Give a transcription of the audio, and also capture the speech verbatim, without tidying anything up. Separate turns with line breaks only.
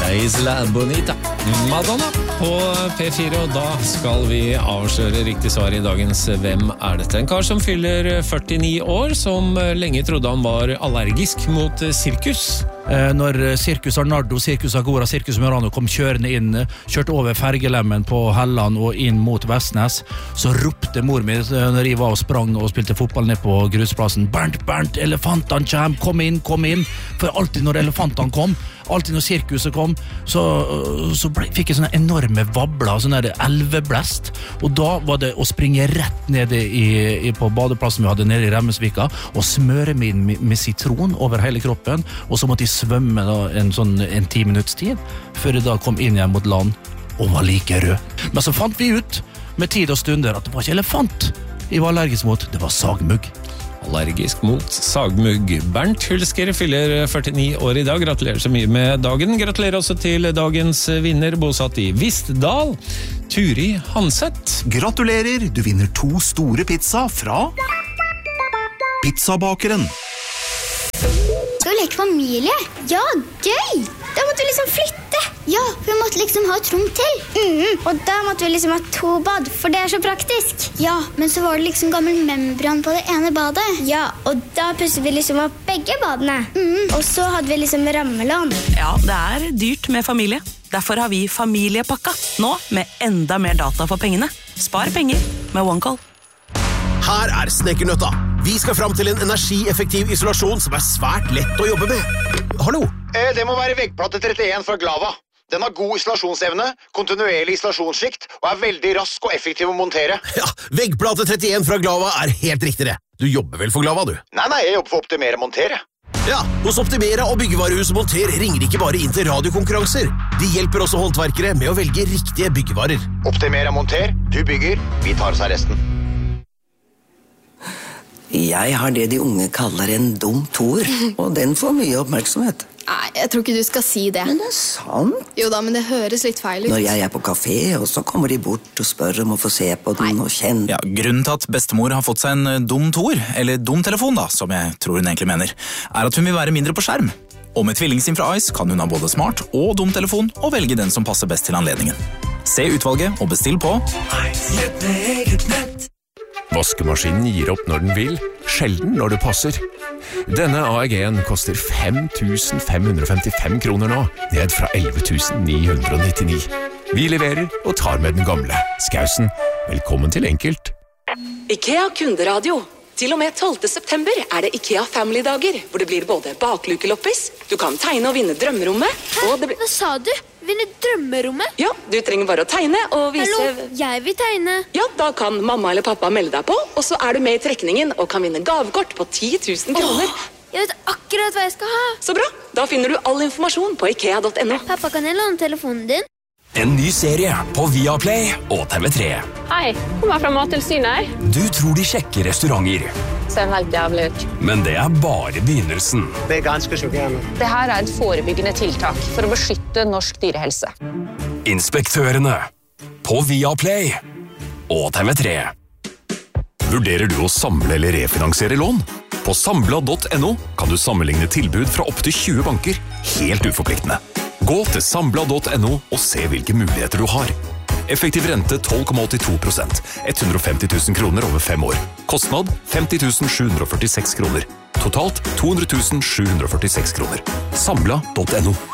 Isla Bonita. Madonna på P fire, og da skal vi avsløre riktig svar i dagens Hvem er dette? En kar som fyller førtini år, som lenge trodde han var allergisk mot sirkus.
Når Circus Arnardo, Circus Agora, Circus Murano kom kjørende inn, kjørte over fergelemmen på Helland og inn mot Vestnes, så ropte mor mi når jeg var og sprang og spilte fotball ned på grusplassen: Bernt, Bernt, elefantene kjem, kom inn, kom inn. For alltid når elefantene kom, alltid når sirkuset kom, så, så ble, fikk jeg sånne enorme vabler, sånne elveblest, og da var det å springe rett ned i, i, på badeplassen vi hadde nede i Remmesvika, og smøre meg inn med, med sitron over hele kroppen, og så måtte jeg svømme da, en sånn en ti minutts tid, før jeg da kom inn igjen mot land, og var like rød. Men så fant vi ut, med tid og stunder, at det var ikke elefant jeg var allergisk mot, det var sagmugg.
Allergisk mot sagmugg. Bernt Hulsker fyller førtini år i dag. Gratulerer så mye med dagen. Gratulerer også til dagens vinner, bosatt i Vistdal, Turi Hanseth.
Gratulerer, du vinner to store pizza fra Pizzabakeren.
Skal vi leke familie? Ja, gøy! Da måtte vi liksom flytte. Ja, for vi måtte liksom ha et rom til. Mm, og da måtte vi liksom ha to bad, for det er så praktisk. Ja, men så var det liksom gammel membran på det ene badet. Ja, og da pusset vi liksom opp begge badene. Mm, og så hadde vi liksom rammelån.
Ja, det er dyrt med familie. Derfor har vi familiepakka, nå med enda mer data for pengene. Spar penger med OneCall.
Her er Snekkernøtta. Vi skal fram til en energieffektiv isolasjon som er svært lett å jobbe med. Hallo?
Eh, det må være veggplate trettien fra Glava. Den har god isolasjonsevne, kontinuerlig isolasjonsskikt og er veldig rask og effektiv å montere.
Ja, veggplate trettien fra Glava er helt riktig det. Du jobber vel for Glava, du?
Nei, nei, jeg jobber for Optimera Montere.
Ja, hos Optimera og Byggevarehuset Monter ringer ikke bare inn til radiokonkurranser. De hjelper også håndverkere med å velge riktige byggevarer.
Optimera Monter, du bygger, vi tar oss av resten.
Jeg har det de unge kaller en dum toer, og den får mye oppmerksomhet.
Nei, jeg tror ikke du skal si det.
Men det er sant.
Jo da, men det høres litt feil ut.
Når jeg er på kafé, og så kommer de bort og spør om å få se på den
Nei.
og kjenne.
Ja, grunnen til at bestemor har fått seg en dum toer, eller dum telefon da, som jeg tror hun egentlig mener, er at hun vil være mindre på skjerm. Og med tvillingsim fra Ice kan hun ha både smart og dum telefon, og velge den som passer best til anledningen. Se utvalget og bestill på
Ice. Vaskemaskinen gir opp når den vil, sjelden når det passer. Denne A E G-en koster fem tusen fem hundre og femtifem kroner nå, ned fra elleve tusen ni hundre og nittini. Vi leverer og tar med den gamle. Skausen, velkommen til Enkelt.
IKEA kunderadio. Til og med tolvte september er det IKEA Family-dager, hvor det blir både baklukeloppis, du kan tegne og vinne drømmerommet, og det blir...
Hva sa du? Vinne drømmerommet?
Ja, du trenger bare å tegne og vise...
Hallo, jeg vil tegne.
Ja, da kan mamma eller pappa melde deg på, og så er du med i trekningen og kan vinne gavekort på ti tusen kroner.
Åh, jeg vet akkurat hva jeg skal ha.
Så bra, da finner du all informasjon på ikea punktum no.
Pappa, kan jeg låne telefonen din?
En ny serie på Viaplay og T V tre.
Hei, kommer fra Mattilsynet.
Du tror de sjekker restauranter.
Ser helt jævlig ut.
Men det er bare begynnelsen.
Det er ganske sjokkerende.
Det her er et forebyggende tiltak for å beskytte norsk dyrehelse.
Inspektørene på Viaplay og T V tre.
Vurderer du å samle eller refinansiere lån? På Sambla punktum no kan du sammenligne tilbud fra opp til tjue banker, helt uforpliktende. Gå til Sambla punktum no og se hvilke muligheter du har. Effektiv rente tolv komma åttito prosent, hundre og femti tusen kroner over fem år. Kostnad femti tusen sju hundre og førtiseks kroner. Totalt to hundre tusen sju hundre og førtiseks kroner. Sambla punktum no.